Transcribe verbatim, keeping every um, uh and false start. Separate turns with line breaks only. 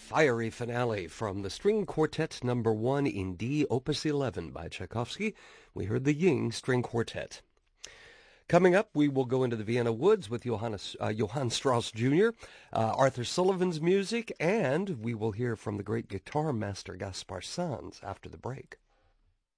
fiery finale from the String Quartet Number One in D, Opus eleven by Tchaikovsky. We heard the Ying String Quartet. Coming up, we will go into the Vienna Woods with Johannes, uh, Johann Strauss Junior, uh, Arthur Sullivan's music, and we will hear from the great guitar master Gaspar Sanz after the break.